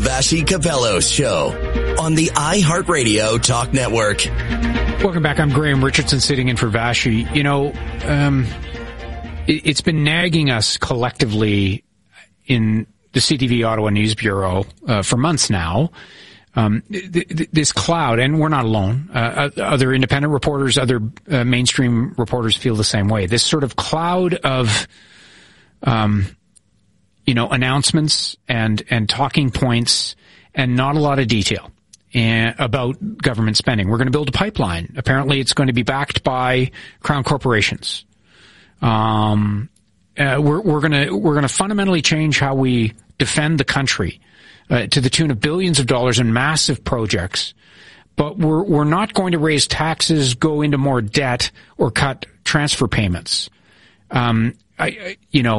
Vassy Capello's show on the iHeartRadio Talk Network. Welcome back. I'm Graham Richardson sitting in for Vassy. You know, it's been nagging us collectively in the CTV Ottawa News Bureau for months now. This cloud, and we're not alone. Other independent reporters, other mainstream reporters feel the same way. This sort of cloud of, announcements and talking points and not a lot of detail about government spending. We're going to build a pipeline. Apparently it's going to be backed by crown corporations. We're going to fundamentally change how we defend the country to the tune of billions of dollars in massive projects. But we're not going to raise taxes, go into more debt, or cut transfer payments. We're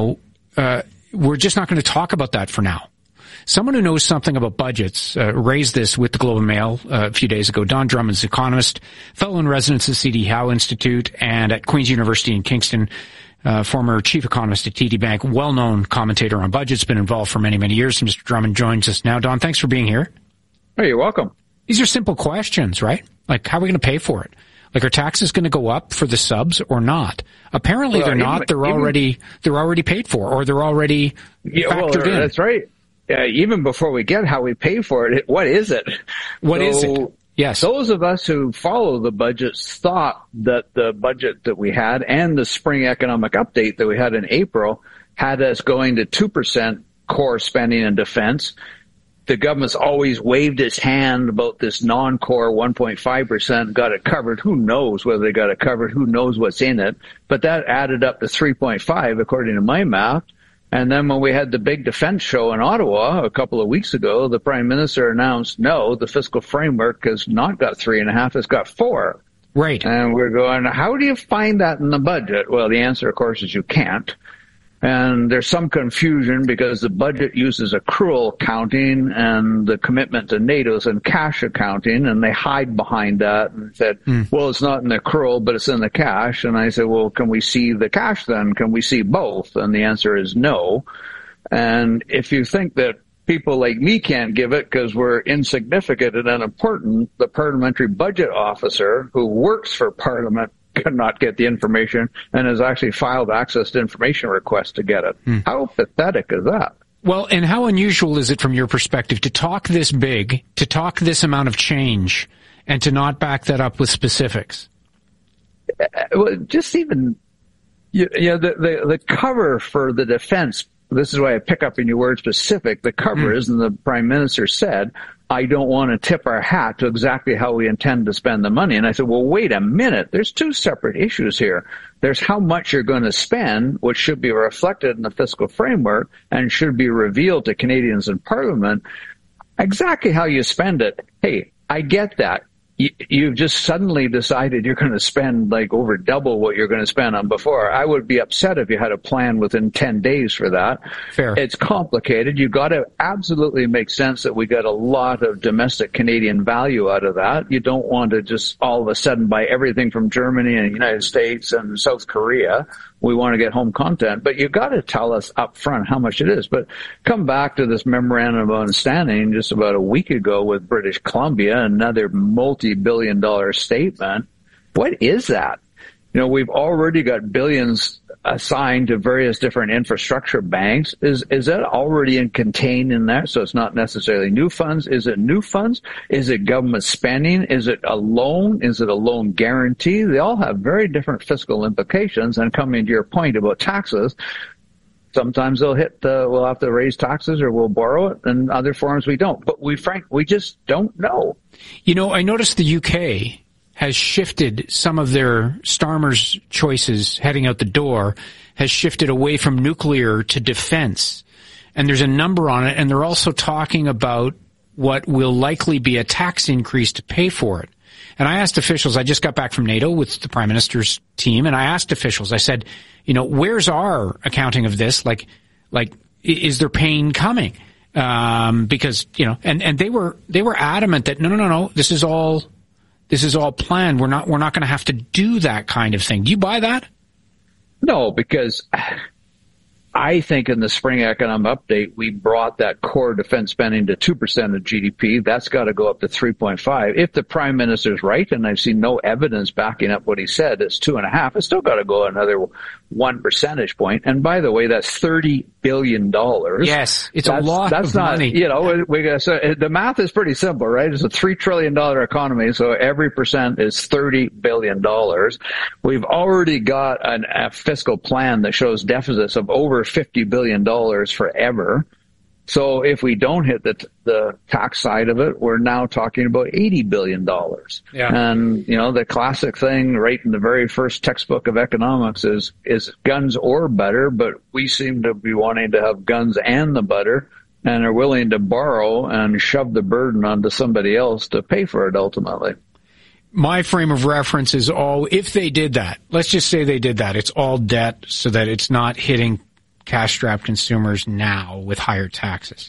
just not going to talk about that for now. Someone who knows something about budgets raised this with the Globe and Mail a few days ago. Don Drummond's economist, fellow in residence at CD Howe Institute and at Queen's University in Kingston, former chief economist at TD Bank, well-known commentator on budgets, been involved for many, many years. Mr. Drummond joins us now. Don, thanks for being here. Hey, you're welcome. These are simple questions, right? Like, how are we going to pay for it? Like, are taxes going to go up for the subs or not? Apparently they're not. They're already paid for, or they're already factored in. That's right. Even before we get how we pay for it, what is it? What is it? Yes. Those of us who follow the budgets thought that the budget that we had and the spring economic update that we had in April had us going to 2% core spending in defense. The government's always waved its hand about this non-core 1.5%, got it covered. Who knows whether they got it covered? Who knows what's in it? But that added up to 3.5 according to my math. And then when we had the big defense show in Ottawa a couple of weeks ago, the Prime Minister announced, no, the fiscal framework has not got 3.5, it's got 4. Right. And we're going, how do you find that in the budget? Well, the answer, of course, is you can't. And there's some confusion because the budget uses accrual accounting and the commitment to NATO's in cash accounting, and they hide behind that and said, well, it's not in the accrual, but it's in the cash. And I said, well, can we see the cash then? Can we see both? And the answer is no. And if you think that people like me can't give it because we're insignificant and unimportant, the parliamentary budget officer who works for Parliament cannot get the information and has actually filed access to information requests to get it. How pathetic is that? Well, and how unusual is it from your perspective to talk this big, to talk this amount of change, and to not back that up with specifics? Well, just even, the cover for the defense, this is why I pick up in your word specific, the cover is, and the Prime Minister said, I don't want to tip our hat to exactly how we intend to spend the money. And I said, well, wait a minute. There's two separate issues here. There's how much you're going to spend, which should be reflected in the fiscal framework and should be revealed to Canadians in Parliament. Exactly how you spend it. Hey, I get that. You've just suddenly decided you're going to spend like over double what you're going to spend on before. I would be upset if you had a plan within 10 days for that. Fair. It's complicated. You got to absolutely make sense that we got a lot of domestic Canadian value out of that. You don't want to just all of a sudden buy everything from Germany and the United States and South Korea. We want to get home content, but you got to tell us up front how much it is. But come back to this memorandum of understanding just about a week ago with British Columbia, another multi-billion-dollar statement. What is that? We've already got billions assigned to various different infrastructure banks. Is that already contained in there? So it's not necessarily new funds. Is it new funds? Is it government spending? Is it a loan? Is it a loan guarantee? They all have very different fiscal implications. And coming to your point about taxes, sometimes we'll have to raise taxes or we'll borrow it, and other forms we don't. But we just don't know. I noticed the UK has shifted some of their Starmer's choices heading out the door, has shifted away from nuclear to defense. And there's a number on it, and they're also talking about what will likely be a tax increase to pay for it. And I asked officials, I just got back from NATO with the Prime Minister's team, and I asked officials, I said, where's our accounting of this? Like, is there pain coming? Because, and they were adamant that no, this is all planned. We're not going to have to do that kind of thing. Do you buy that? No, because I think in the spring economic update, we brought that core defense spending to 2% of GDP. That's got to go up to 3.5. If the prime minister's right, and I've seen no evidence backing up what he said, it's 2.5. It's still got to go another 1 percentage point. And by the way, that's $30 billion. Yes, it's a lot of money. You know, so the math is pretty simple, right? It's a $3 trillion economy, so every percent is $30 billion. We've already got a fiscal plan that shows deficits of over $50 billion forever. So if we don't hit the tax side of it, we're now talking about $80 billion. Yeah. And, you know, the classic thing right in the very first textbook of economics is guns or butter, but we seem to be wanting to have guns and the butter and are willing to borrow and shove the burden onto somebody else to pay for it ultimately. My frame of reference is if they did that, let's just say they did that, it's all debt so that it's not hitting cash-strapped consumers now with higher taxes.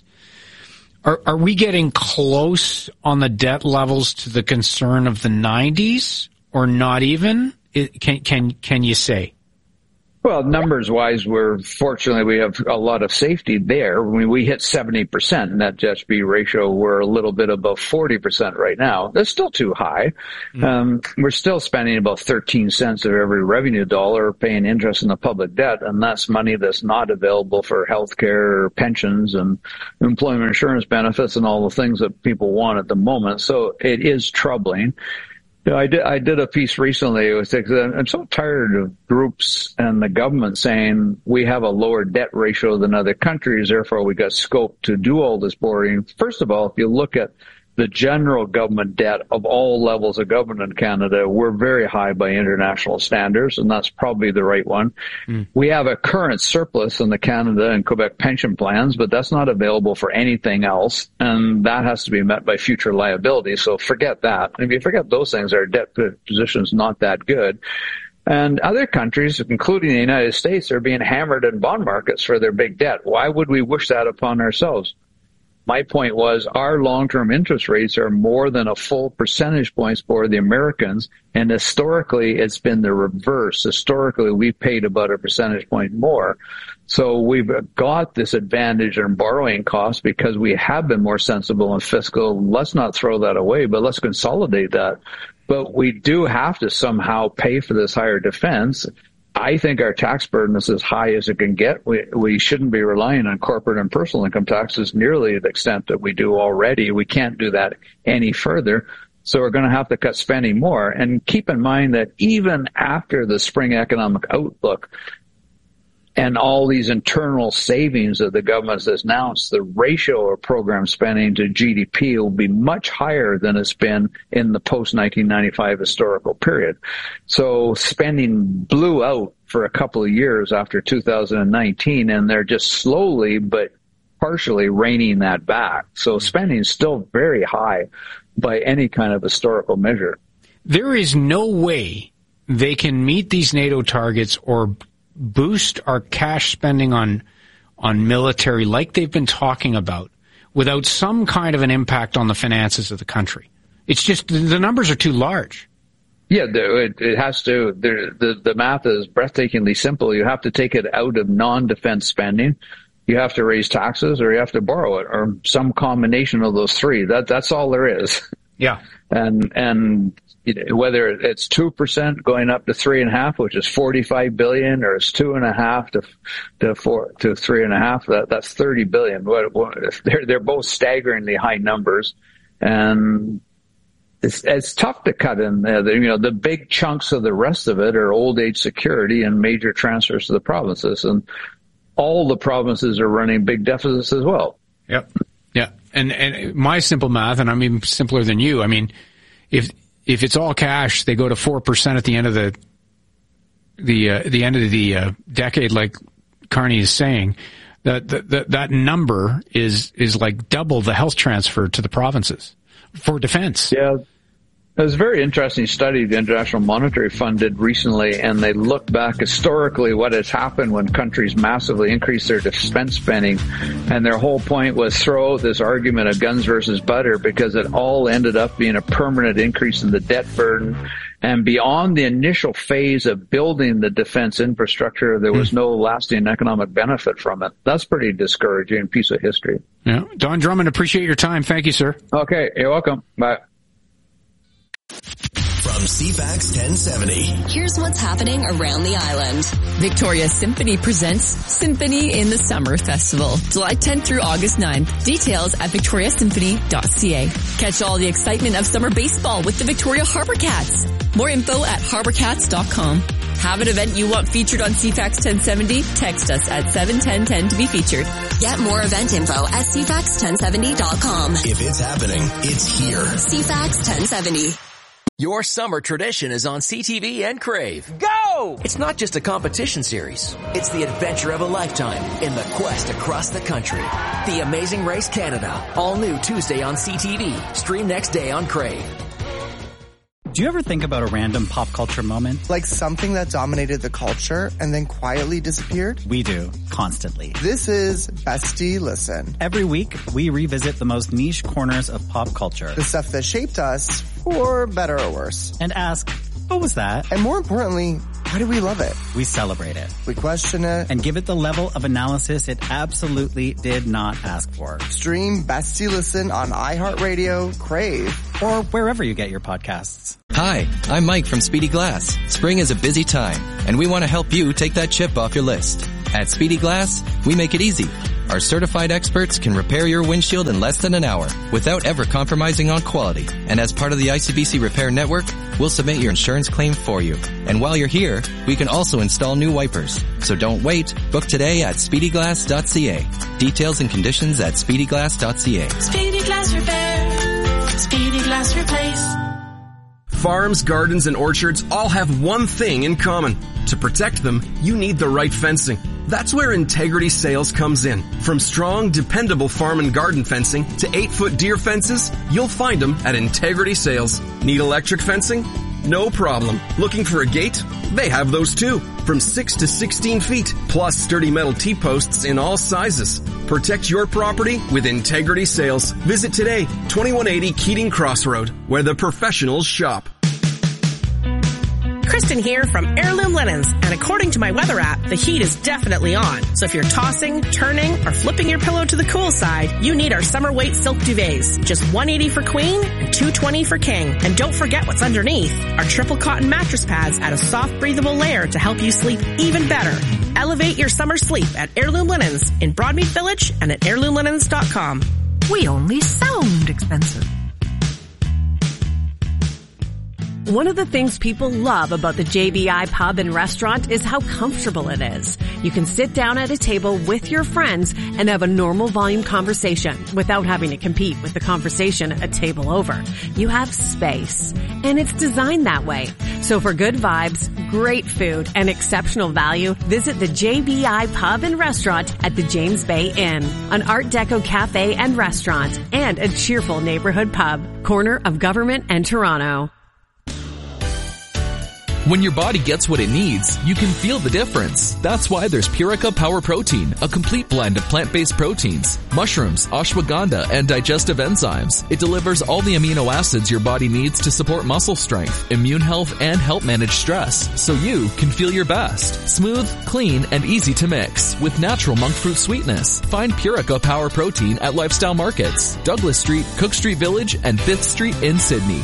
Are we getting close on the debt levels to the concern of the 90s or not even? Can you say? Well, numbers-wise, fortunately, we have a lot of safety there. When we hit 70% net debt-to-B ratio, we're a little bit above 40% right now. That's still too high. We're still spending about 13 cents of every revenue dollar paying interest in the public debt, and that's money that's not available for health care, pensions, and employment insurance benefits and all the things that people want at the moment. So it is troubling. You know, I did a piece recently. I'm so tired of groups and the government saying we have a lower debt ratio than other countries, therefore we got scope to do all this borrowing. First of all, if you look at the general government debt of all levels of government in Canada, we're very high by international standards, and that's probably the right one. We have a current surplus in the Canada and Quebec pension plans, but that's not available for anything else, and that has to be met by future liabilities. So forget that. If you forget those things, our debt position is not that good. And other countries, including the United States, are being hammered in bond markets for their big debt. Why would we wish that upon ourselves? My point was our long-term interest rates are more than a full percentage points for the Americans, and historically it's been the reverse. Historically, we've paid about a percentage point more. So we've got this advantage in borrowing costs because we have been more sensible and fiscal. Let's not throw that away, but let's consolidate that. But we do have to somehow pay for this higher defense. I think our tax burden is as high as it can get. We shouldn't be relying on corporate and personal income taxes nearly the extent that we do already. We can't do that any further. So we're going to have to cut spending more. And keep in mind that even after the spring economic outlook and all these internal savings that the government has announced, the ratio of program spending to GDP will be much higher than it's been in the post-1995 historical period. So spending blew out for a couple of years after 2019, and they're just slowly but partially reining that back. So spending is still very high by any kind of historical measure. There is no way they can meet these NATO targets or boost our cash spending on military like they've been talking about without some kind of an impact on the finances of the country. It's just the numbers are too large. Yeah, it has to. The math is breathtakingly simple. You have to take it out of non-defense spending. You have to raise taxes, or you have to borrow it, or some combination of those three. That's all there is. Yeah. And whether it's 2% going up to 3.5%, which is $45 billion, or it's 2.5% to 3.5%, that's $30 billion. They're both staggeringly high numbers, and it's tough to cut in there. The big chunks of the rest of it are old age security and major transfers to the provinces, and all the provinces are running big deficits as well. Yep. Yeah. And my simple math, and I'm even simpler than you. I mean, if it's all cash, they go to 4% at the end of the end of the decade, like Carney is saying. That number is like double the health transfer to the provinces for defense. Yeah. It was a very interesting study the International Monetary Fund did recently, and they looked back historically what has happened when countries massively increase their defense spending. And their whole point was throw out this argument of guns versus butter, because it all ended up being a permanent increase in the debt burden And beyond the initial phase of building the defense infrastructure, there was no lasting economic benefit from it. That's pretty discouraging piece of history. Yeah. Don Drummond, appreciate your time. Thank you, sir. Okay, you're welcome. Bye. From CFAX 1070. Here's what's happening around the island. Victoria Symphony presents Symphony in the Summer Festival, July 10th through August 9th. Details at victoriasymphony.ca. Catch all the excitement of summer baseball with the Victoria Harbour Cats. More info at harbourcats.com. Have an event you want featured on CFAX 1070? Text us at 71010 to be featured. Get more event info at cfax1070.com. If it's happening, it's here. CFAX 1070. Your summer tradition is on CTV and Crave. Go! It's not just a competition series. It's the adventure of a lifetime in the quest across the country. The Amazing Race Canada. All new Tuesday on CTV. Stream next day on Crave. Do you ever think about a random pop culture moment? Like something that dominated the culture and then quietly disappeared? We do, constantly. This is Bestie Listen. Every week, we revisit the most niche corners of pop culture. The stuff that shaped us, for better or worse. And ask, what was that? And more importantly, why do we love it? We celebrate it. We question it. And give it the level of analysis it absolutely did not ask for. Stream Bestie Listen on iHeartRadio, Crave, or wherever you get your podcasts. Hi, I'm Mike from Speedy Glass. Spring is a busy time, and we want to help you take that chip off your list. At Speedy Glass, we make it easy. Our certified experts can repair your windshield in less than an hour without ever compromising on quality. And as part of the ICBC Repair Network, we'll submit your insurance claim for you. And while you're here, we can also install new wipers. So don't wait. Book today at speedyglass.ca. Details and conditions at speedyglass.ca. Speedy Glass Repair. Speedy Glass Replace. Farms, gardens, and orchards all have one thing in common. To protect them, you need the right fencing. That's where Integrity Sales comes in. From strong, dependable farm and garden fencing to 8-foot deer fences, you'll find them at Integrity Sales. Need electric fencing? No problem. Looking for a gate? They have those too. From 6 to 16 feet, plus sturdy metal T-posts in all sizes. Protect your property with Integrity Sales. Visit today, 2180 Keating Crossroad, where the professionals shop. Kristen here from Heirloom Linens, and according to my weather app, the heat is definitely on. So if you're tossing, turning, or flipping your pillow to the cool side, you need our summer weight silk duvets. Just $180 for queen and $220 for king. And don't forget what's underneath. Our triple cotton mattress pads add a soft, breathable layer to help you sleep even better. Elevate your summer sleep at Heirloom Linens in Broadmead Village and at heirloomlinens.com. We only sound expensive. One of the things people love about the JBI Pub and Restaurant is how comfortable it is. You can sit down at a table with your friends and have a normal volume conversation without having to compete with the conversation a table over. You have space, and it's designed that way. So for good vibes, great food, and exceptional value, visit the JBI Pub and Restaurant at the James Bay Inn, an Art Deco cafe and restaurant, and a cheerful neighborhood pub, corner of Government and Toronto. When your body gets what it needs, you can feel the difference. That's why there's Purica Power Protein, a complete blend of plant-based proteins, mushrooms, ashwagandha, and digestive enzymes. It delivers all the amino acids your body needs to support muscle strength, immune health, and help manage stress, so you can feel your best. Smooth, clean, and easy to mix with natural monk fruit sweetness. Find Purica Power Protein at Lifestyle Markets, Douglas Street, Cook Street Village, and 5th Street in Sydney.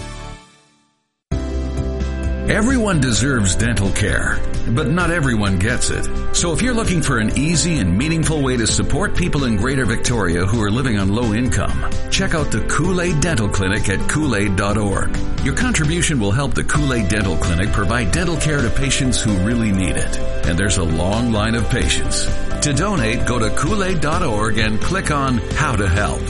Everyone deserves dental care, but not everyone gets it. So if you're looking for an easy and meaningful way to support people in Greater Victoria who are living on low income, check out the Kool-Aid Dental Clinic at Kool-Aid.org. Your contribution will help the Kool-Aid Dental Clinic provide dental care to patients who really need it. And there's a long line of patients. To donate, go to Kool-Aid.org and click on How to Help.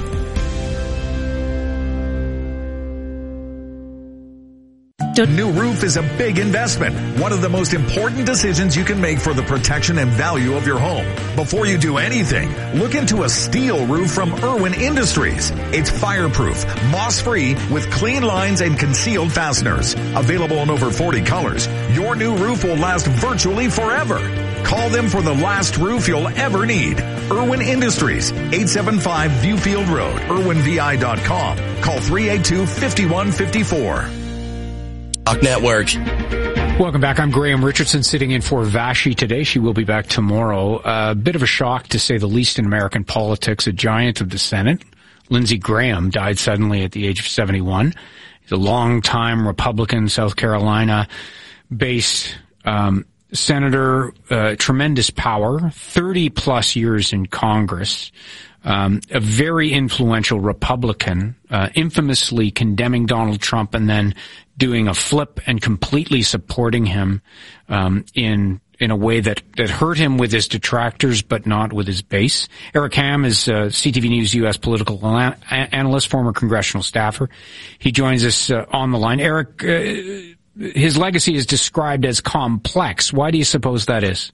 New roof is a big investment, one of the most important decisions you can make for the protection and value of your home. Before you do anything, look into a steel roof from Irwin Industries. It's fireproof, moss-free, with clean lines and concealed fasteners. Available in over 40 colors, your new roof will last virtually forever. Call them for the last roof you'll ever need. Irwin Industries, 875 Viewfield Road, irwinvi.com. Call 382-5154. Talk Network. Welcome back. I'm Graham Richardson sitting in for Vashi today. She will be back tomorrow. A bit of a shock, to say the least, in American politics. A giant of the Senate, Lindsey Graham, died suddenly at the age of 71. He's a longtime Republican, South Carolina-based senator, tremendous power, 30-plus years in Congress, a very influential Republican, infamously condemning Donald Trump and then doing a flip and completely supporting him in a way that hurt him with his detractors but not with his base. Eric Ham is CTV News U.S. political analyst, former congressional staffer. He joins us on the line. Eric, his legacy is described as complex. Why do you suppose that is?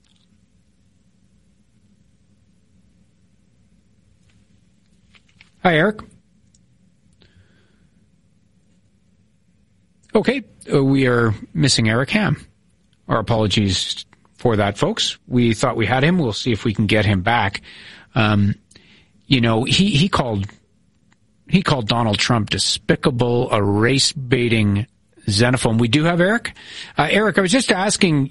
Hi, Eric. Okay, we are missing Eric Ham. Our apologies for that, folks. We thought we had him. We'll see if we can get him back. He called Donald Trump despicable, a race-baiting xenophobe. We do have Eric. Eric, I was just asking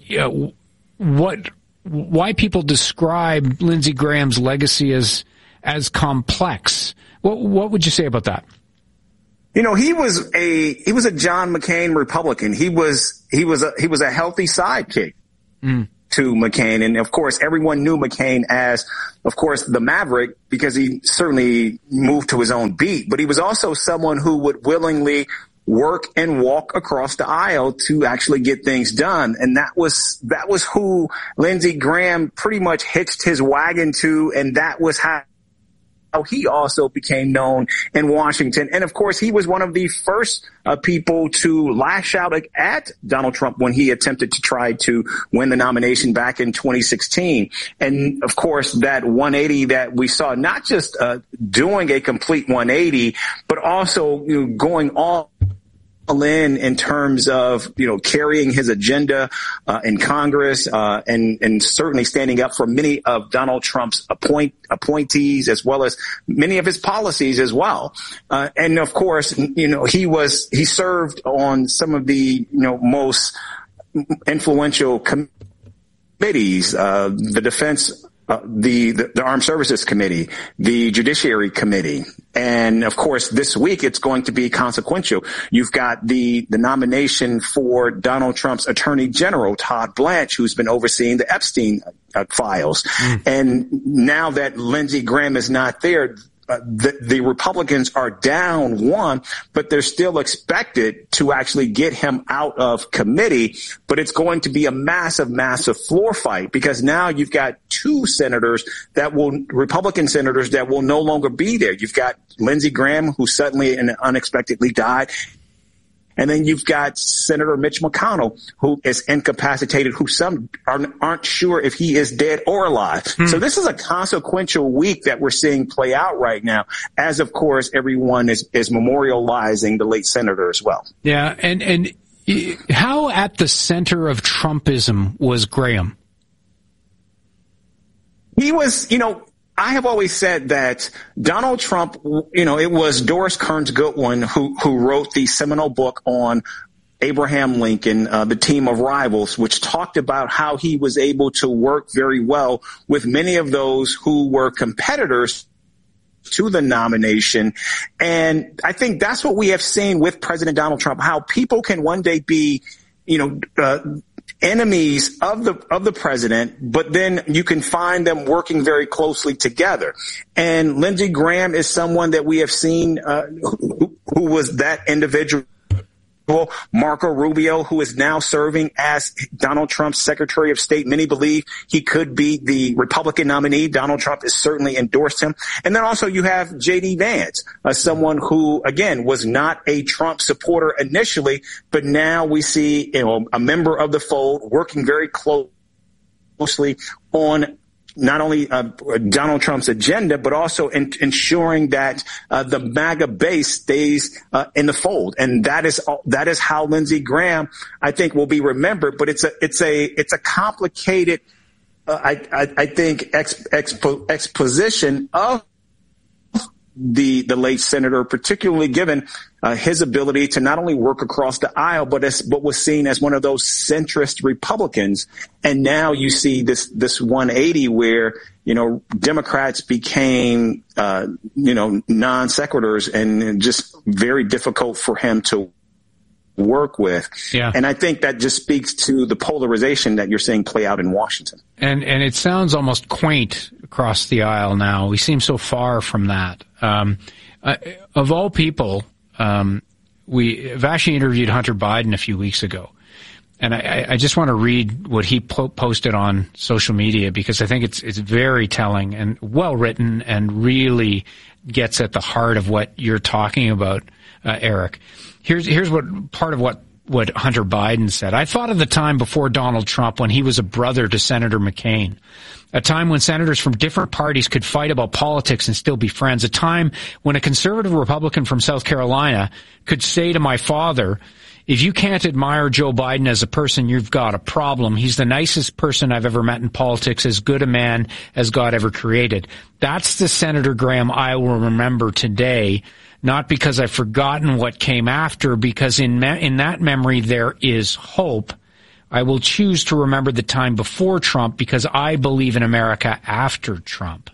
why people describe Lindsey Graham's legacy as complex. What would you say about that? He was a John McCain Republican. He was a healthy sidekick to McCain. And of course, everyone knew McCain as, of course, the Maverick, because he certainly moved to his own beat, but he was also someone who would willingly work and walk across the aisle to actually get things done. And that was who Lindsey Graham pretty much hitched his wagon to. And that was how he also became known in Washington. And of course, he was one of the first people to lash out at Donald Trump when he attempted to try to win the nomination back in 2016. And of course, that 180 that we saw, not just doing a complete 180, but also going all in terms of, carrying his agenda in Congress, and certainly standing up for many of Donald Trump's appointees, as well as many of his policies as well. And of course, he served on some of the, most influential committees, the Defense the Armed Services Committee, the Judiciary Committee. And of course, this week it's going to be consequential. You've got the nomination for Donald Trump's Attorney General, Todd Blanche, who's been overseeing the Epstein files. And now that Lindsey Graham is not there, the Republicans are down one, but they're still expected to actually get him out of committee. But it's going to be a massive, massive floor fight, because now you've got two Republican senators that will no longer be there. You've got Lindsey Graham, who suddenly and unexpectedly died. And then you've got Senator Mitch McConnell, who is incapacitated, who some aren't sure if he is dead or alive. So this is a consequential week that we're seeing play out right now, as, of course, everyone is memorializing the late senator as well. Yeah, and how at the center of Trumpism was Graham? He was, I have always said that Donald Trump, it was Doris Kearns Goodwin who wrote the seminal book on Abraham Lincoln, The Team of Rivals, which talked about how he was able to work very well with many of those who were competitors to the nomination. And I think that's what we have seen with President Donald Trump, how people can one day be, enemies of the president, but then you can find them working very closely together. And Lindsey Graham is someone that we have seen who was that individual. Marco Rubio, who is now serving as Donald Trump's Secretary of State. Many believe he could be the Republican nominee. Donald Trump has certainly endorsed him. And then also you have J.D. Vance, someone who, again, was not a Trump supporter initially, but now we see, a member of the fold working very closely on not only Donald Trump's agenda, but also ensuring that the MAGA base stays in the fold. And that is how Lindsey Graham, I think, will be remembered. But it's a complicated, I think, exposition of the late senator, particularly given his ability to not only work across the aisle, but was seen as one of those centrist Republicans. And now you see this 180 where, Democrats became, non sequiturs and just very difficult for him to work with. Yeah. And I think that just speaks to the polarization that you're seeing play out in Washington. And it sounds almost quaint across the aisle now. We seem so far from that. Of all people, Vashi interviewed Hunter Biden a few weeks ago. And I just want to read what he posted on social media because I think it's very telling and well written and really gets at the heart of what you're talking about, Eric. Here's what part of what Hunter Biden said. I thought of the time before Donald Trump when he was a brother to Senator McCain. A time when senators from different parties could fight about politics and still be friends. A time when a conservative Republican from South Carolina could say to my father, if you can't admire Joe Biden as a person, you've got a problem. He's the nicest person I've ever met in politics, as good a man as God ever created. That's the Senator Graham I will remember today, not because I've forgotten what came after, because in that memory there is hope. I will choose to remember the time before Trump because I believe in America after Trump.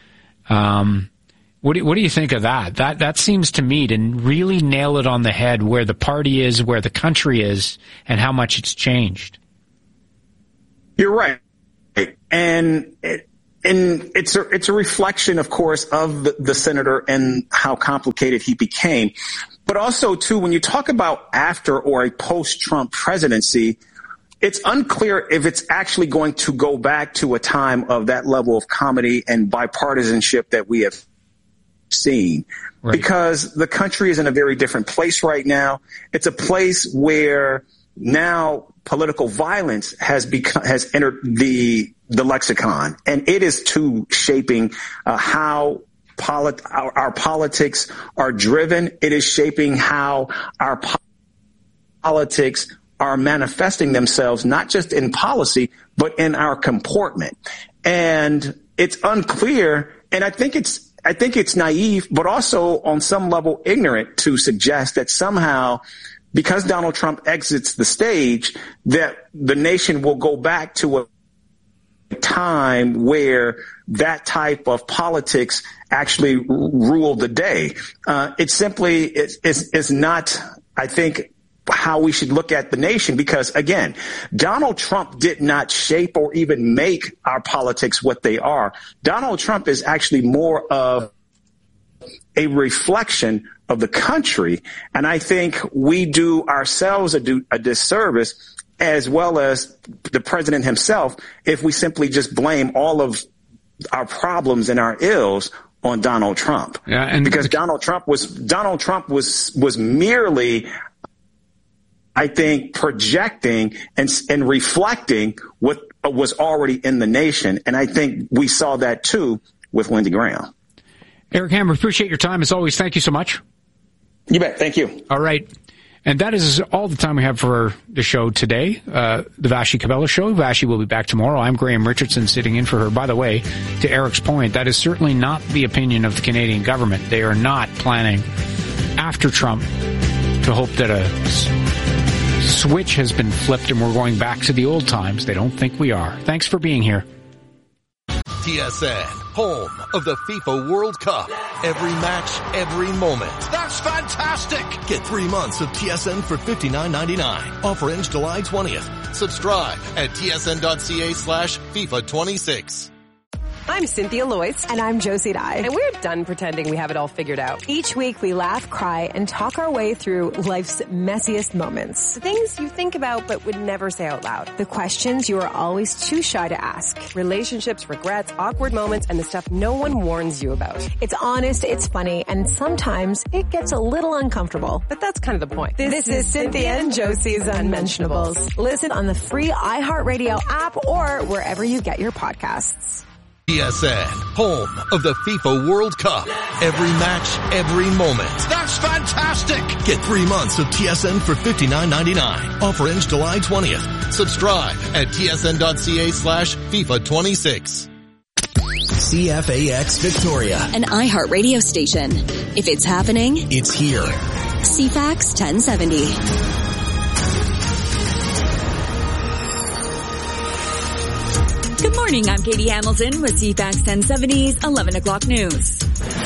What do you think of that? That seems to me to really nail it on the head where the party is, where the country is, and how much it's changed. You're right. And it's a reflection, of course, of the senator and how complicated he became. But also, too, when you talk about after or a post-Trump presidency, it's unclear if it's actually going to go back to a time of that level of comedy and bipartisanship that we have seen. Right. Because the country is in a very different place right now. It's a place where now political violence has entered the lexicon, and it is too shaping how our politics are driven. It is shaping how our politics are manifesting themselves, not just in policy, but in our comportment. And it's unclear. And I think it's naive, but also on some level ignorant to suggest that somehow, because Donald Trump exits the stage, that the nation will go back to a time where that type of politics actually ruled the day. It simply is not, I think, how we should look at the nation, because again, Donald Trump did not shape or even make our politics what they are. Donald Trump is actually more of a reflection of the country. And I think we do ourselves a disservice, as well as the president himself, if we simply just blame all of our problems and our ills on Donald Trump. Yeah, and because Donald Trump was merely, I think, projecting and reflecting what was already in the nation. And I think we saw that too with Lindsey Graham. Eric Hammer, appreciate your time as always. Thank you so much. You bet. Thank you. All right. And that is all the time we have for the show today, the Vashi Cabello Show. Vashi will be back tomorrow. I'm Graham Richardson sitting in for her. By the way, to Eric's point, that is certainly not the opinion of the Canadian government. They are not planning, after Trump, to hope that a switch has been flipped and we're going back to the old times. They don't think we are. Thanks for being here. TSN, home of the FIFA World Cup. Every match, every moment. That's fantastic! Get 3 months of TSN for $59.99. Offer ends July 20th. Subscribe at tsn.ca/FIFA26. I'm Cynthia Loyce. And I'm Josie Dye. And we're done pretending we have it all figured out. Each week we laugh, cry, and talk our way through life's messiest moments. The things you think about but would never say out loud. The questions you are always too shy to ask. Relationships, regrets, awkward moments, and the stuff no one warns you about. It's honest, it's funny, and sometimes it gets a little uncomfortable. But that's kind of the point. This is Cynthia and Josie's Unmentionables. Listen on the free iHeartRadio app or wherever you get your podcasts. TSN, home of the FIFA World Cup. Every match, every moment. That's fantastic! Get 3 months of TSN for $59.99. Offer ends July 20th. Subscribe at tsn.ca/FIFA26. CFAX Victoria. An iHeart radio station. If it's happening, it's here. CFAX 1070. Good morning, I'm Katie Hamilton with CFAX 1070's 11 o'clock news.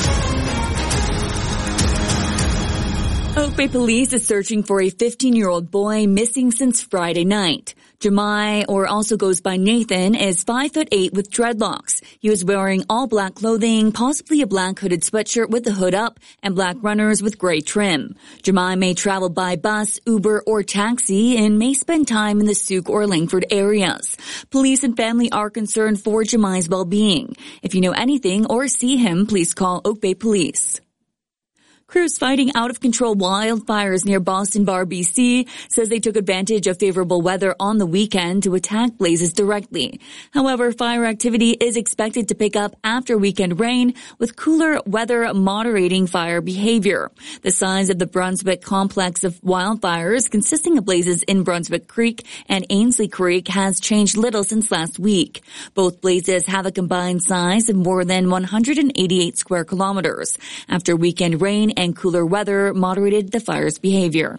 Oak Bay Police is searching for a 15-year-old boy missing since Friday night. Jemai, or also goes by Nathan, is 5'8" with dreadlocks. He was wearing all black clothing, possibly a black hooded sweatshirt with the hood up, and black runners with gray trim. Jemai may travel by bus, Uber, or taxi, and may spend time in the Souk or Langford areas. Police and family are concerned for Jemai's well-being. If you know anything or see him, please call Oak Bay Police. Crews fighting out-of-control wildfires near Boston Bar, BC, says they took advantage of favorable weather on the weekend to attack blazes directly. However, fire activity is expected to pick up after weekend rain, with cooler weather moderating fire behavior. The size of the Brunswick complex of wildfires, consisting of blazes in Brunswick Creek and Ainsley Creek, has changed little since last week. Both blazes have a combined size of more than 188 square kilometers. After weekend rain and cooler weather moderated the fire's behavior.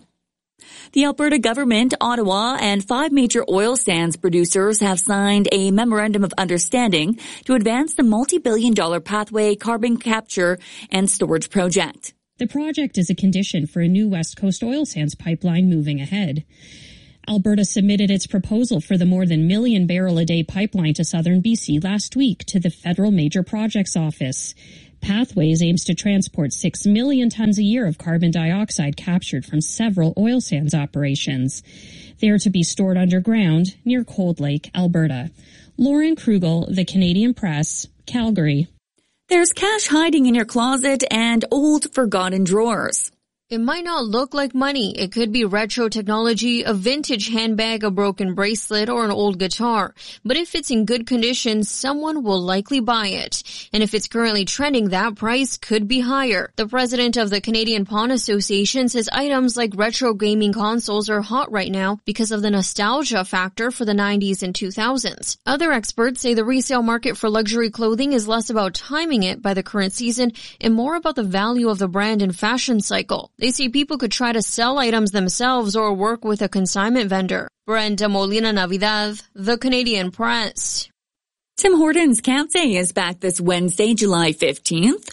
The Alberta government, Ottawa, and 5 major oil sands producers have signed a memorandum of understanding to advance the multi-billion-dollar Pathway carbon capture and storage project. The project is a condition for a new West Coast oil sands pipeline moving ahead. Alberta submitted its proposal for the more than million barrel a day pipeline to southern BC last week to the Federal Major Projects Office. Pathways aims to transport 6 million tons a year of carbon dioxide captured from several oil sands operations. They are to be stored underground near Cold Lake, Alberta. Lauren Krugel, The Canadian Press, Calgary. There's cash hiding in your closet and old forgotten drawers. It might not look like money. It could be retro technology, a vintage handbag, a broken bracelet, or an old guitar. But if it's in good condition, someone will likely buy it. And if it's currently trending, that price could be higher. The president of the Canadian Pawn Association says items like retro gaming consoles are hot right now because of the nostalgia factor for the 90s and 2000s. Other experts say the resale market for luxury clothing is less about timing it by the current season and more about the value of the brand and fashion cycle. They say people could try to sell items themselves or work with a consignment vendor. Brenda Molina Navidad, The Canadian Press. Tim Hortons Camp Day is back this Wednesday, July 15th.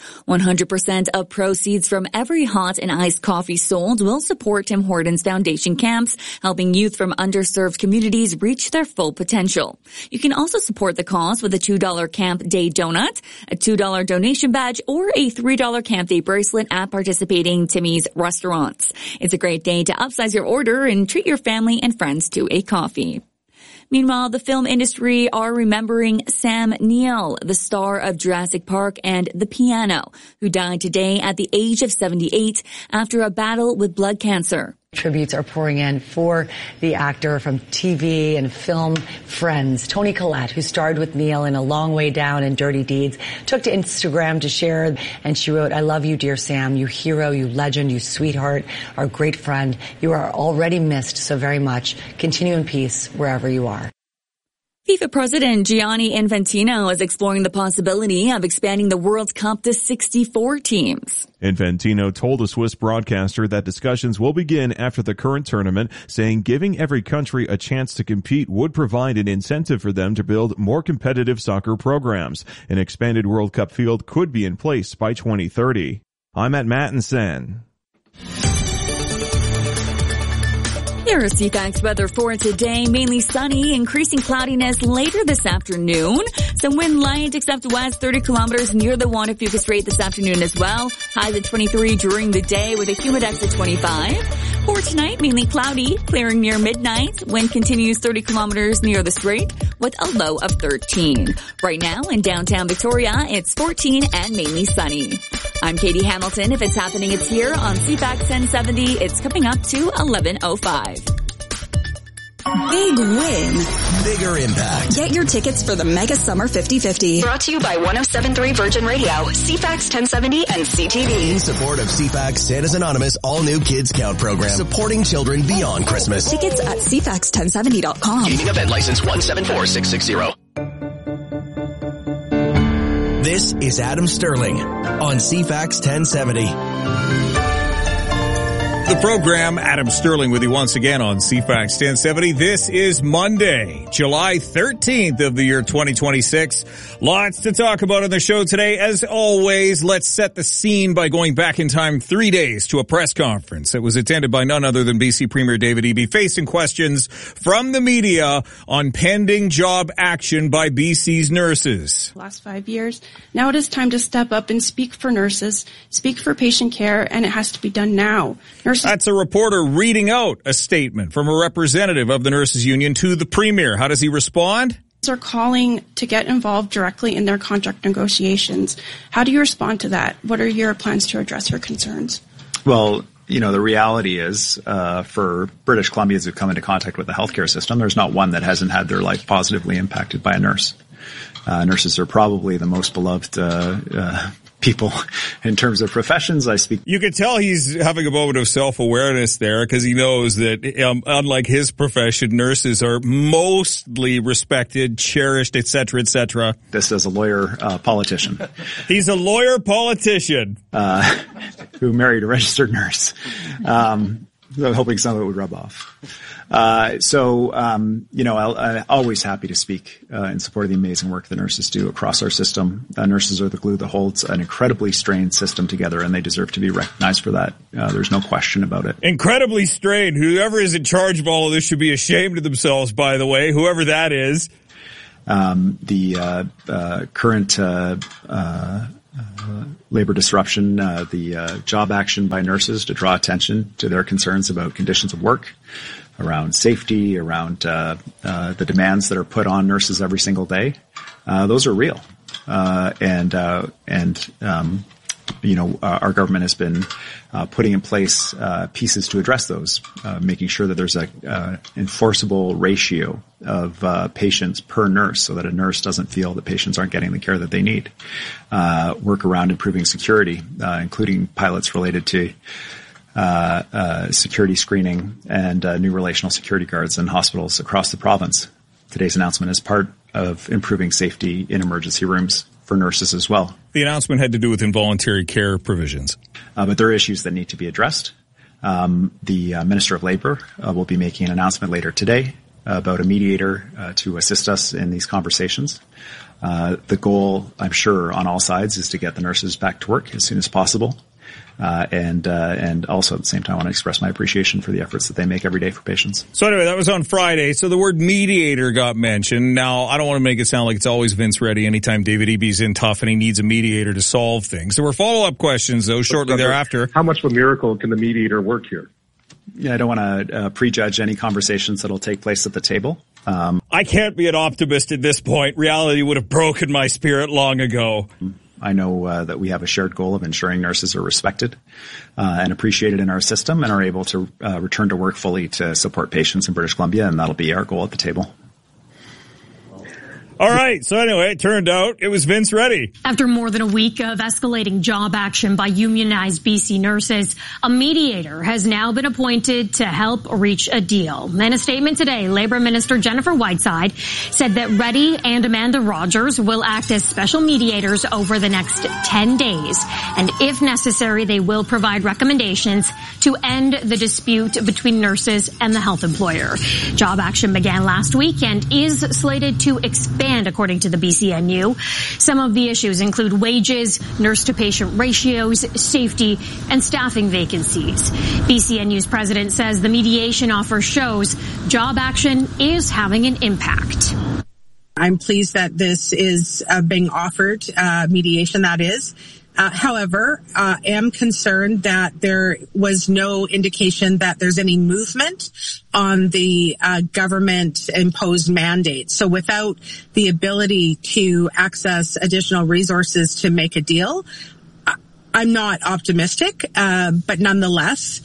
100% of proceeds from every hot and iced coffee sold will support Tim Hortons Foundation camps, helping youth from underserved communities reach their full potential. You can also support the cause with a $2 Camp Day donut, a $2 donation badge, or a $3 Camp Day bracelet at participating Timmy's restaurants. It's a great day to upsize your order and treat your family and friends to a coffee. Meanwhile, the film industry are remembering Sam Neill, the star of Jurassic Park and The Piano, who died today at the age of 78 after a battle with blood cancer. Tributes are pouring in for the actor from TV and film friends. Toni Collette, who starred with Neil in A Long Way Down and Dirty Deeds, took to Instagram to share, and she wrote, "I love you, dear Sam, you hero, you legend, you sweetheart, our great friend. You are already missed so very much. Continue in peace wherever you are." FIFA President Gianni Infantino is exploring the possibility of expanding the World Cup to 64 teams. Infantino told a Swiss broadcaster that discussions will begin after the current tournament, saying giving every country a chance to compete would provide an incentive for them to build more competitive soccer programs. An expanded World Cup field could be in place by 2030. I'm at Mattinson. Here is CFAX weather for today. Mainly sunny, increasing cloudiness later this afternoon. Some wind light except west 30 kilometers near the Waterfuca Strait this afternoon as well. Highs at 23 during the day with a humidex at 25. For tonight, mainly cloudy, clearing near midnight. Wind continues 30 kilometers near the strait with a low of 13. Right now in downtown Victoria, it's 14 and mainly sunny. I'm Katie Hamilton. If it's happening, it's here on CFAX 1070. It's coming up to 11:05. Big win. Bigger impact. Get your tickets for the Mega Summer 50/50. Brought to you by 107.3 Virgin Radio, CFAX 1070, and CTV. In support of CFAX Santa's Anonymous all-new Kids Count program, supporting children beyond Christmas. Tickets at CFAX1070.com. Gaming event license 174660. This is Adam Sterling on CFAX 1070. The program, Adam Sterling with you once again on CFAX 1070. This is Monday, July 13th of the year 2026. Lots to talk about on the show today. As always, let's set the scene by going back in time 3 days to a press conference that was attended by none other than BC Premier David Eby, facing questions from the media on pending job action by BC's nurses. Last 5 years. Now it is time to step up and speak for nurses, speak for patient care, and it has to be done now. That's a reporter reading out a statement from a representative of the nurses union to the Premier. How does he respond? Are calling to get involved directly in their contract negotiations. How do you respond to that? What are your plans to address your concerns? Well, the reality is, for British Columbians who come into contact with the healthcare system, there's not one that hasn't had their life positively impacted by a nurse. Nurses are probably the most beloved people in terms of professions. You can tell he's having a moment of self-awareness there because he knows that unlike his profession, nurses are mostly respected, cherished, etc., etc. This is a lawyer politician. He's a lawyer politician who married a registered nurse. I'm hoping some of it would rub off. I'm always happy to speak in support of the amazing work the nurses do across our system. Nurses are the glue that holds an incredibly strained system together, and they deserve to be recognized for that. There's no question about it. Incredibly strained. Whoever is in charge of all of this should be ashamed of themselves, by the way, whoever that is. The current labor disruption, the job action by nurses to draw attention to their concerns about conditions of work, around safety, around the demands that are put on nurses every single day. Those are real. Our government has been putting in place pieces to address those, making sure that there's a enforceable ratio of patients per nurse so that a nurse doesn't feel that patients aren't getting the care that they need. Work around improving security, including pilots related to security screening and new relational security guards in hospitals across the province. Today's announcement is part of improving safety in emergency rooms for nurses as well. The announcement had to do with involuntary care provisions. But there are issues that need to be addressed. The Minister of Labour will be making an announcement later today about a mediator to assist us in these conversations. The goal, I'm sure, on all sides is to get the nurses back to work as soon as possible. And also at the same time, I want to express my appreciation for the efforts that they make every day for patients. So anyway, that was on Friday. So the word mediator got mentioned. Now, I don't want to make it sound like it's always Vince Reddy anytime David Eby's in tough and he needs a mediator to solve things. There were follow-up questions, though, shortly thereafter. How much of a miracle can the mediator work here? Yeah, I don't want to prejudge any conversations that will take place at the table. I can't be an optimist at this point. Reality would have broken my spirit long ago. I know that we have a shared goal of ensuring nurses are respected and appreciated in our system and are able to return to work fully to support patients in British Columbia, and that'll be our goal at the table. All right. So anyway, it turned out it was Vince Reddy. After more than a week of escalating job action by unionized BC nurses, a mediator has now been appointed to help reach a deal. In a statement today, Labour Minister Jennifer Whiteside said that Reddy and Amanda Rogers will act as special mediators over the next 10 days. And if necessary, they will provide recommendations to end the dispute between nurses and the health employer. Job action began last week and is slated to expand, according to the BCNU. Some of the issues include wages, nurse-to-patient ratios, safety, and staffing vacancies. BCNU's president says the mediation offer shows job action is having an impact. I'm pleased that this is being offered, mediation that is. However, am concerned that there was no indication that there's any movement on the government-imposed mandate. So without the ability to access additional resources to make a deal, I'm not optimistic, but nonetheless,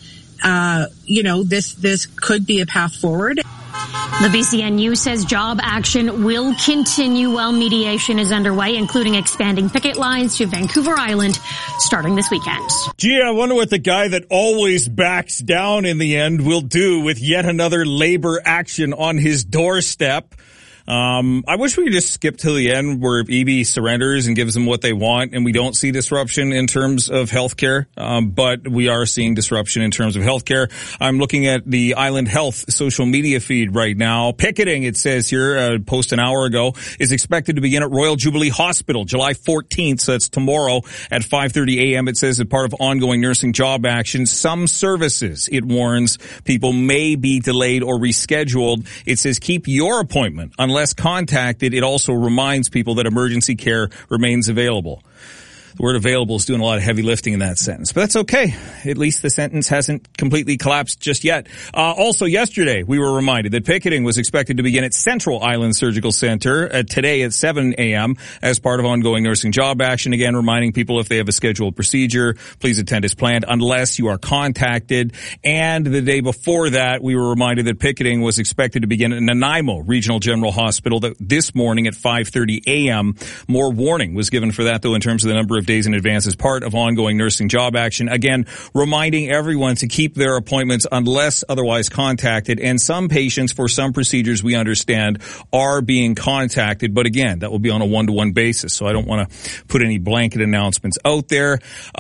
this could be a path forward. The BCNU says job action will continue while mediation is underway, including expanding picket lines to Vancouver Island starting this weekend. Gee, I wonder what the guy that always backs down in the end will do with yet another labor action on his doorstep. I wish we could just skip to the end where EB surrenders and gives them what they want and we don't see disruption in terms of healthcare. But we are seeing disruption in terms of healthcare. I'm looking at the Island Health social media feed right now. Picketing, it says here, post an hour ago, is expected to begin at Royal Jubilee Hospital July 14th. So that's tomorrow at 5:30 a.m. It says as part of ongoing nursing job action, some services, it warns people, may be delayed or rescheduled. It says keep your appointment unless contacted. It also reminds people that emergency care remains available. The word available is doing a lot of heavy lifting in that sentence, but that's okay. At least the sentence hasn't completely collapsed just yet. Also yesterday, we were reminded that picketing was expected to begin at Central Island Surgical Center today at 7 a.m. as part of ongoing nursing job action. Again, reminding people if they have a scheduled procedure, please attend as planned unless you are contacted. And the day before that, we were reminded that picketing was expected to begin at Nanaimo Regional General Hospital this morning at 5:30 a.m. More warning was given for that, though, in terms of the number of days in advance as part of ongoing nursing job action. Again, reminding everyone to keep their appointments unless otherwise contacted. And some patients for some procedures, we understand, are being contacted. But again, that will be on a one-to-one basis. So I don't want to put any blanket announcements out there.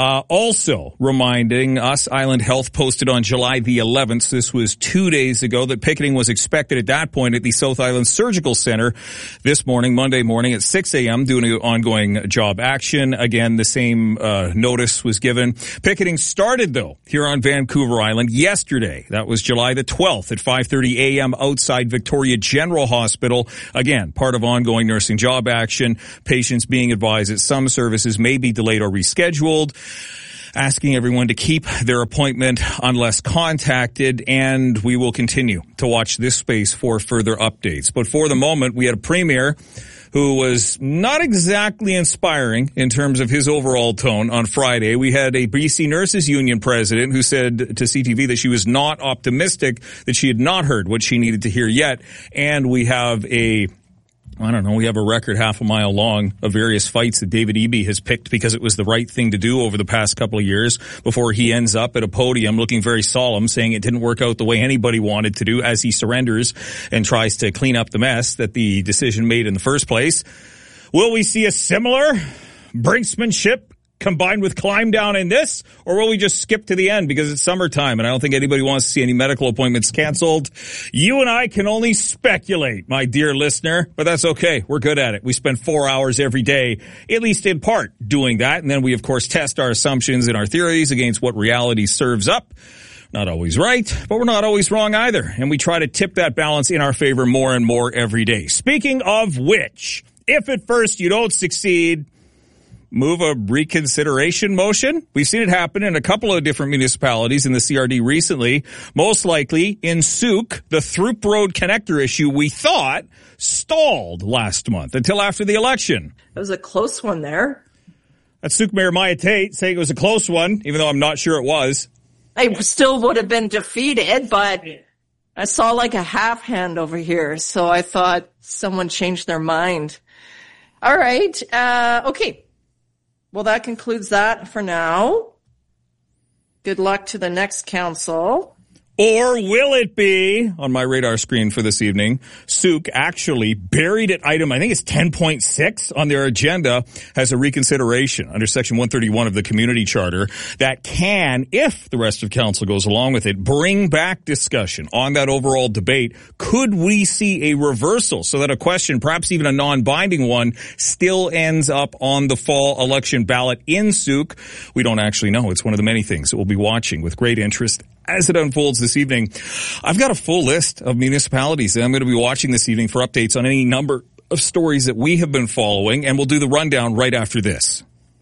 Also reminding us, Island Health posted on July the 11th, this was 2 days ago, that picketing was expected at that point at the South Island Surgical Center this morning, Monday morning at 6 a.m. doing ongoing job action. Again, the same notice was given. Picketing started, though, here on Vancouver Island yesterday. That was July the 12th at 5:30 a.m. outside Victoria General Hospital. Again, part of ongoing nursing job action. Patients being advised that some services may be delayed or rescheduled. Asking everyone to keep their appointment unless contacted, and we will continue to watch this space for further updates. But for the moment, we had a premier who was not exactly inspiring in terms of his overall tone on Friday. We had a BC Nurses Union president who said to CTV that she was not optimistic, that she had not heard what she needed to hear yet. And we have we have a record half a mile long of various fights that David Eby has picked because it was the right thing to do over the past couple of years before he ends up at a podium looking very solemn, saying it didn't work out the way anybody wanted to do as he surrenders and tries to clean up the mess that the decision made in the first place. Will we see a similar brinksmanship combined with climb down in this, or will we just skip to the end because it's summertime and I don't think anybody wants to see any medical appointments canceled? You and I can only speculate, my dear listener, but that's okay. We're good at it. We spend 4 hours every day, at least in part, doing that. And then we, of course, test our assumptions and our theories against what reality serves up. Not always right, but we're not always wrong either. And we try to tip that balance in our favor more and more every day. Speaking of which, if at first you don't succeed, move a reconsideration motion. We've seen it happen in a couple of different municipalities in the CRD recently. Most likely in Souk, the Throop Road connector issue we thought stalled last month until after the election. It was a close one there. That's Souk Mayor Maya Tate saying it was a close one, even though I'm not sure it was. I still would have been defeated, but I saw like a half hand over here, so I thought someone changed their mind. All right. Okay. Well, that concludes that for now. Good luck to the next council. Or will it be, on my radar screen for this evening, Souk actually buried at item, I think it's 10.6 on their agenda, has a reconsideration under Section 131 of the Community Charter that can, if the rest of council goes along with it, bring back discussion on that overall debate. Could we see a reversal so that a question, perhaps even a non-binding one, still ends up on the fall election ballot in Souk? We don't actually know. It's one of the many things that we'll be watching with great interest as it unfolds this evening. I've got a full list of municipalities that I'm going to be watching this evening for updates on any number of stories that we have been following, and we'll do the rundown right after this.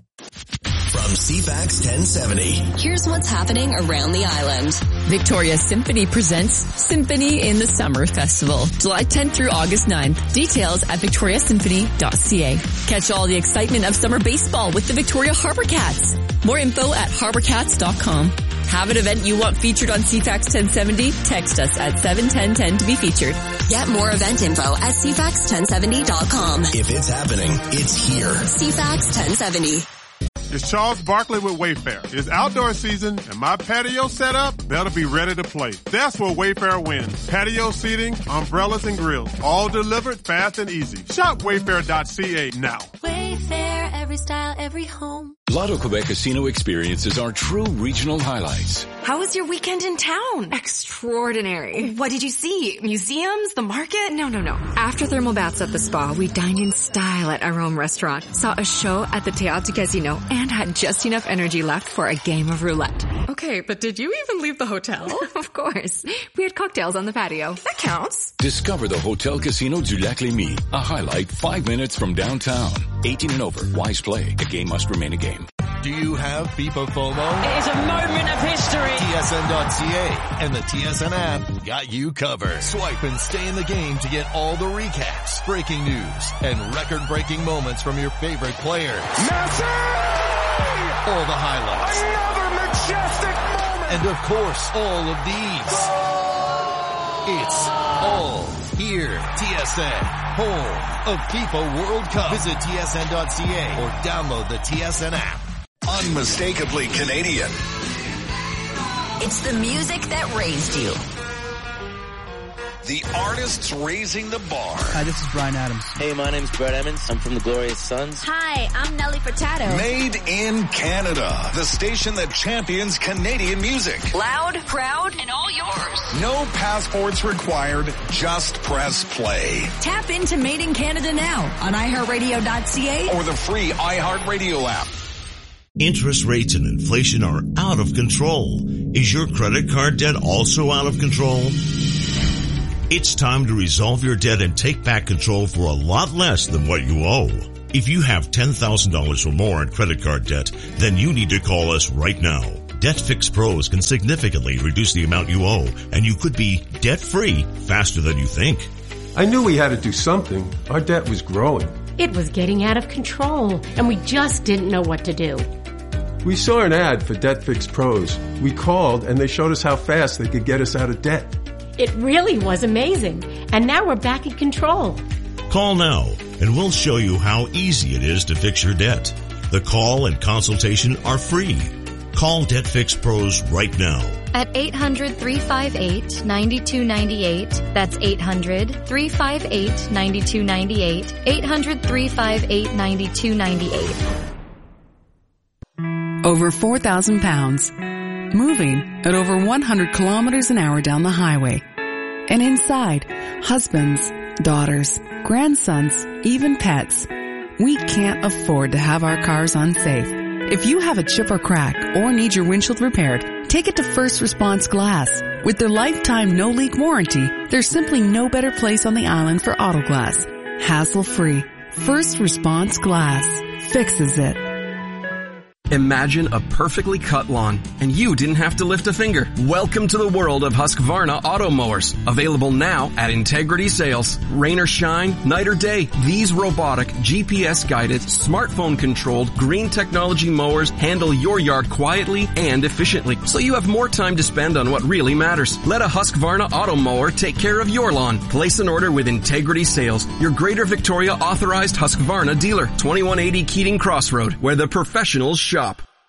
From CFAX 1070. Here's what's happening around the island. Victoria Symphony presents Symphony in the Summer Festival, July 10th through August 9th. Details at victoriasymphony.ca. Catch all the excitement of summer baseball with the Victoria Harbour Cats. More info at harbourcats.com. Have an event you want featured on CFAX 1070? Text us at 71010 to be featured. Get more event info at cfax1070.com. If it's happening, it's here. CFAX 1070. It's Charles Barkley with Wayfair. It's outdoor season, and my patio setup better be ready to play. That's where Wayfair wins. Patio seating, umbrellas, and grills, all delivered fast and easy. Shop Wayfair.ca now. Wayfair, every style, every home. Lotto Quebec Casino experiences are true regional highlights. How was your weekend in town? Extraordinary. What did you see? Museums? The market? No. After thermal baths at the spa, we dined in style at our Rome restaurant, saw a show at the Teatro Casino, and had just enough energy left for a game of roulette. Okay, but did you even leave the hotel? Of course. We had cocktails on the patio. That counts. Discover the Hotel Casino du Lac Lémy, a highlight 5 minutes from downtown. 18 and over. Wise play. A game must remain a game. Do you have FIFA FOMO? It is a moment of history. TSN.ca and the TSN app got you covered. Swipe and stay in the game to get all the recaps, breaking news, and record-breaking moments from your favorite players. Messi! All the highlights. Another majestic moment! And of course, all of these. It's all here. TSN, home of FIFA World Cup. Visit TSN.ca or download the TSN app. Unmistakably Canadian. It's the music that raised you. The artists raising the bar. Hi, this is Bryan Adams. Hey, my name's Brett Emmons. I'm from the Glorious Sons. Hi, I'm Nelly Furtado. Made in Canada. The station that champions Canadian music. Loud, proud, and all yours. No passports required. Just press play. Tap into Made in Canada now on iHeartRadio.ca or the free iHeartRadio app. Interest rates and inflation are out of control. Is your credit card debt also out of control? It's time to resolve your debt and take back control for a lot less than what you owe. If you have $10,000 or more in credit card debt, then you need to call us right now. Debt Fix Pros can significantly reduce the amount you owe, and you could be debt-free faster than you think. I knew we had to do something. Our debt was growing. It was getting out of control, and we just didn't know what to do. We saw an ad for Debt Fix Pros. We called, and they showed us how fast they could get us out of debt. It really was amazing, and now we're back in control. Call now, and we'll show you how easy it is to fix your debt. The call and consultation are free. Call Debt Fix Pros right now. At 800-358-9298. That's 800-358-9298. 800-358-9298. Over 4,000 pounds. Moving at over 100 kilometers an hour down the highway. And inside, husbands, daughters, grandsons, even pets. We can't afford to have our cars unsafe. If you have a chip or crack or need your windshield repaired, take it to First Response Glass. With their lifetime no-leak warranty, there's simply no better place on the island for auto glass. Hassle-free. First Response Glass fixes it. Imagine a perfectly cut lawn, and you didn't have to lift a finger. Welcome to the world of Husqvarna auto mowers. Available now at Integrity Sales. Rain or shine, night or day, these robotic, GPS-guided, smartphone-controlled, green technology mowers handle your yard quietly and efficiently, so you have more time to spend on what really matters. Let a Husqvarna auto mower take care of your lawn. Place an order with Integrity Sales, your Greater Victoria authorized Husqvarna dealer. 2180 Keating Crossroad, where the professionals shop.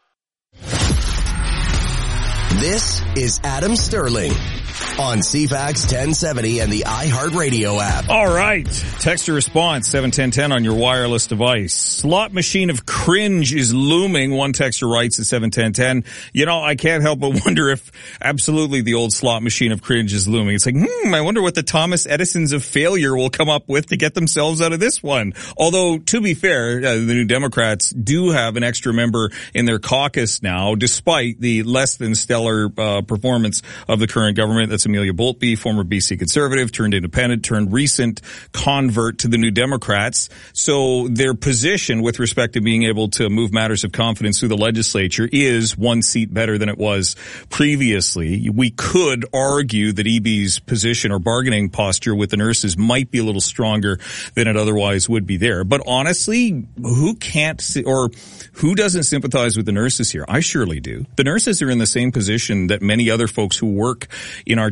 This is Adam Sterling on CFAX 1070 and the iHeartRadio app. All right. Text or response, 71010 on your wireless device. Slot machine of cringe is looming. One texter writes at 71010. You know, I can't help but wonder if absolutely the old slot machine of cringe is looming. It's like, I wonder what the Thomas Edisons of failure will come up with to get themselves out of this one. Although, to be fair, the New Democrats do have an extra member in their caucus now, despite the less than stellar performance of the current government. That's Amelia Boltby, former BC Conservative, turned independent, turned recent convert to the New Democrats. So their position with respect to being able to move matters of confidence through the legislature is one seat better than it was previously. We could argue that EB's position or bargaining posture with the nurses might be a little stronger than it otherwise would be there. But honestly, who doesn't sympathize with the nurses here? I surely do. The nurses are in the same position that many other folks who work in our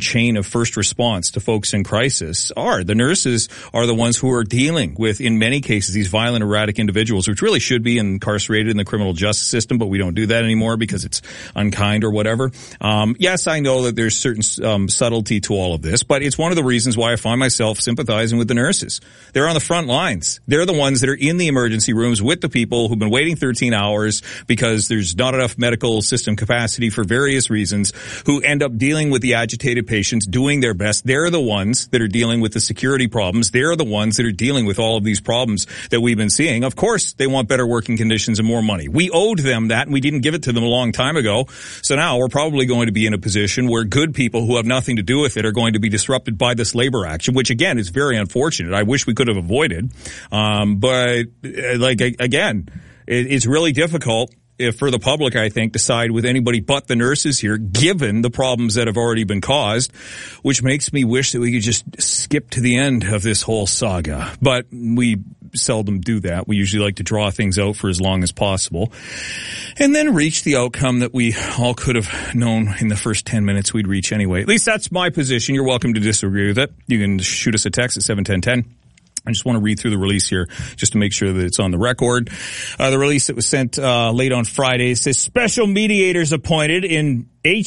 chain of first response to folks in crisis are. The nurses are the ones who are dealing with, in many cases, these violent, erratic individuals, which really should be incarcerated in the criminal justice system, but we don't do that anymore because it's unkind or whatever. Yes, I know that there's certain subtlety to all of this, but it's one of the reasons why I find myself sympathizing with the nurses. They're on the front lines. They're the ones that are in the emergency rooms with the people who've been waiting 13 hours because there's not enough medical system capacity for various reasons, who end up dealing with the agitated patients, doing their best. They're the ones that are dealing with the security problems. They're the ones that are dealing with all of these problems that we've been seeing. Of course, they want better working conditions and more money. We owed them that, and we didn't give it to them a long time ago. So now we're probably going to be in a position where good people who have nothing to do with it are going to be disrupted by this labor action, which again is very unfortunate. I wish we could have avoided. But again, it's really difficult for the public, I think, to side with anybody but the nurses here, given the problems that have already been caused, which makes me wish that we could just skip to the end of this whole saga. But we seldom do that. We usually like to draw things out for as long as possible and then reach the outcome that we all could have known in the first 10 minutes we'd reach anyway. At least that's my position. You're welcome to disagree with it. You can shoot us a text at 71010. I just want to read through the release here just to make sure that it's on the record. The release that was sent late on Friday says special mediators appointed in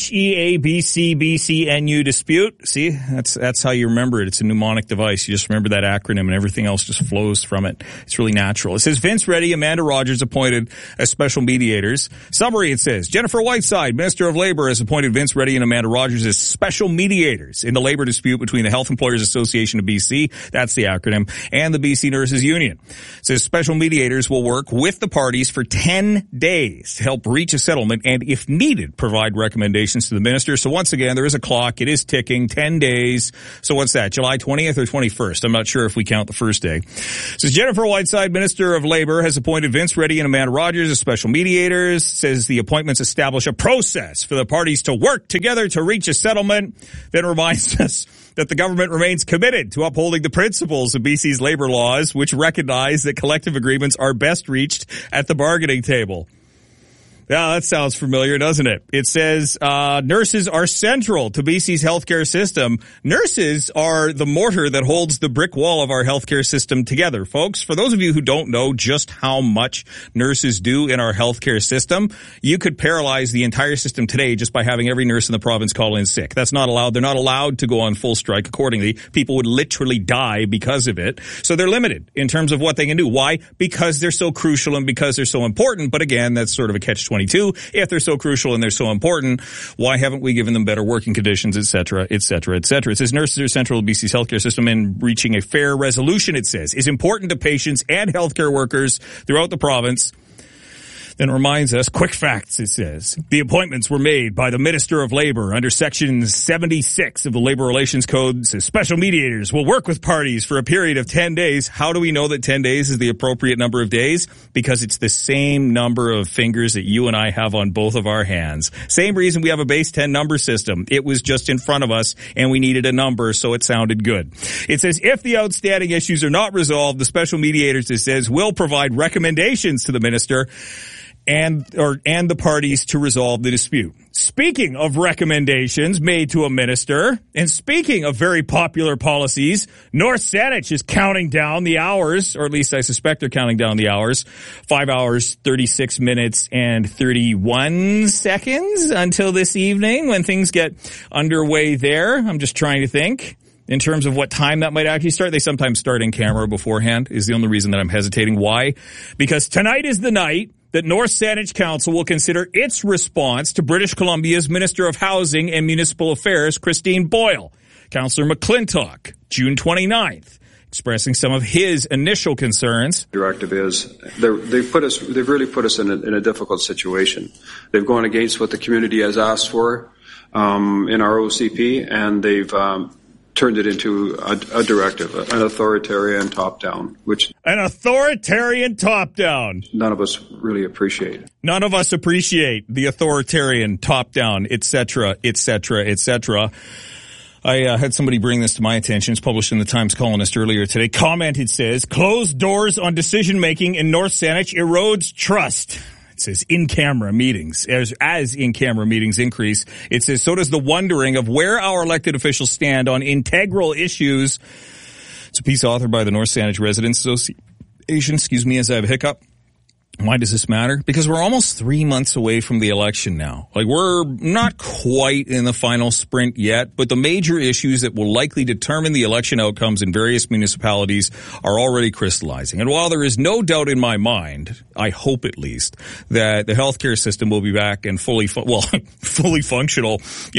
HEABCBCNU dispute. See, that's how you remember it. It's a mnemonic device. You just remember that acronym and everything else just flows from it. It's really natural. It says Vince Reddy, Amanda Rogers appointed as special mediators. Summary, it says Jennifer Whiteside, Minister of Labor, has appointed Vince Reddy and Amanda Rogers as special mediators in the labor dispute between the Health Employers Association of BC, that's the acronym, and the BC Nurses Union. It says special mediators will work with the parties for 10 days to help reach a settlement and, if needed, provide recommendations to the minister. So once again, there is a clock. It is ticking. 10 days. So what's that? July 20th or 21st? I'm not sure if we count the first day. Says Jennifer Whiteside, Minister of Labor, has appointed Vince Reddy and Amanda Rogers as special mediators. Says the appointments establish a process for the parties to work together to reach a settlement. Then reminds us that the government remains committed to upholding the principles of BC's labor laws, which recognize that collective agreements are best reached at the bargaining table. Yeah, that sounds familiar, doesn't it? It says, nurses are central to BC's healthcare system. Nurses are the mortar that holds the brick wall of our healthcare system together. Folks, for those of you who don't know just how much nurses do in our healthcare system, you could paralyze the entire system today just by having every nurse in the province call in sick. That's not allowed. They're not allowed to go on full strike accordingly. People would literally die because of it. So they're limited in terms of what they can do. Why? Because they're so crucial and because they're so important. But again, that's sort of a catch-22. If they're so crucial and they're so important, why haven't we given them better working conditions, et cetera, et cetera, et cetera? It says nurses are central to BC's healthcare system and reaching a fair resolution, it says, is important to patients and healthcare workers throughout the province. Then reminds us, quick facts, it says. The appointments were made by the Minister of Labor under Section 76 of the Labor Relations Code. It says special mediators will work with parties for a period of 10 days. How do we know that 10 days is the appropriate number of days? Because it's the same number of fingers that you and I have on both of our hands. Same reason we have a base 10 number system. It was just in front of us and we needed a number, so it sounded good. It says if the outstanding issues are not resolved, the special mediators, it says, will provide recommendations to the minister and the parties to resolve the dispute. Speaking of recommendations made to a minister, and speaking of very popular policies, North Saanich is counting down the hours, or at least I suspect they're counting down the hours, 5 hours, 36 minutes, and 31 seconds until this evening when things get underway there. I'm just trying to think. In terms of what time that might actually start, they sometimes start in camera beforehand, is the only reason that I'm hesitating. Why? Because tonight is the night that North Saanich Council will consider its response to British Columbia's Minister of Housing and Municipal Affairs, Christine Boyle. Councillor McClintock, June 29th, expressing some of his initial concerns. Directive is they've really put us in a difficult situation. They've gone against what the community has asked for in our OCP, and they've turned it into a directive, an authoritarian top-down, An authoritarian top-down. None of us really appreciate. None of us appreciate the authoritarian top-down, et cetera, et cetera, et cetera. I had somebody bring this to my attention. It's published in the Times Colonist earlier today. Comment, it says, closed doors on decision-making in North Saanich erodes trust. It says in-camera meetings. As in-camera meetings increase, it says so does the wondering of where our elected officials stand on integral issues. It's a piece authored by the North Saanich Residents Association. Excuse me as I have a hiccup. Why does this matter? Because we're almost 3 months away from the election now. Like, we're not quite in the final sprint yet, but the major issues that will likely determine the election outcomes in various municipalities are already crystallizing. And while there is no doubt in my mind, I hope at least, that the healthcare system will be back and fully functional,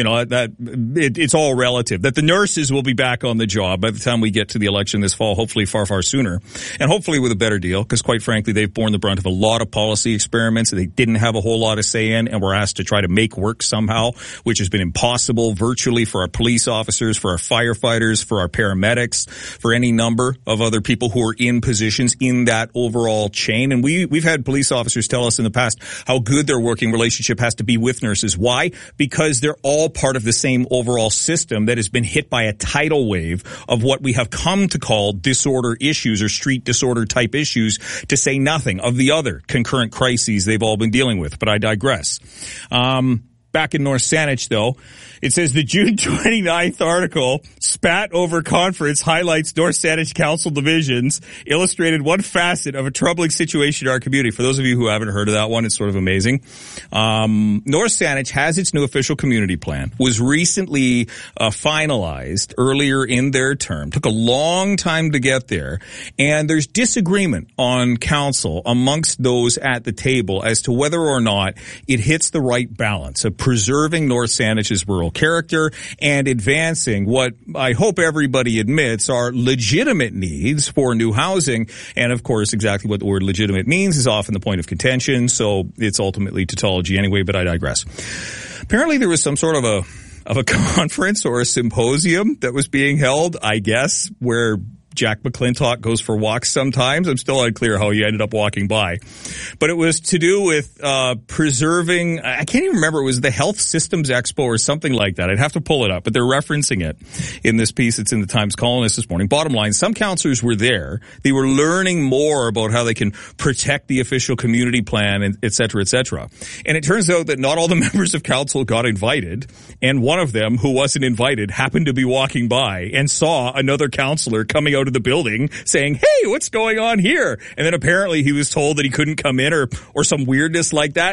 it's all relative. That the nurses will be back on the job by the time we get to the election this fall, hopefully far, far sooner. And hopefully with a better deal, because quite frankly, they've borne the brunt of a lot of policy experiments that they didn't have a whole lot of say in and were asked to try to make work somehow, which has been impossible virtually for our police officers, for our firefighters, for our paramedics, for any number of other people who are in positions in that overall chain. And we've had police officers tell us in the past how good their working relationship has to be with nurses. Why? Because they're all part of the same overall system that has been hit by a tidal wave of what we have come to call disorder issues or street disorder type issues, to say nothing of the other concurrent crises they've all been dealing with. But I digress. Back in North Saanich, though, it says the June 29th article, Spat Over Conference, highlights North Saanich Council divisions, illustrated one facet of a troubling situation in our community. For those of you who haven't heard of that one, it's sort of amazing. North Saanich has its new official community plan, was recently finalized earlier in their term. Took a long time to get there, and there's disagreement on council amongst those at the table as to whether or not it hits the right balance of preserving North Saanich's rural character and advancing what I hope everybody admits are legitimate needs for new housing. And of course, exactly what the word legitimate means is often the point of contention, so it's ultimately tautology anyway, but I digress. Apparently there was some sort of a conference or a symposium that was being held, I guess, where Jack McClintock goes for walks sometimes. I'm still unclear how he ended up walking by. But it was to do with preserving, I can't even remember, it was the Health Systems Expo or something like that. I'd have to pull it up, but they're referencing it in this piece. It's in the Times Colonist this morning. Bottom line, some councillors were there. They were learning more about how they can protect the official community plan, and et cetera, et cetera. And it turns out that not all the members of council got invited, and one of them, who wasn't invited, happened to be walking by and saw another councillor coming out of the building saying, "Hey, what's going on here?" And then apparently he was told that he couldn't come in or some weirdness like that.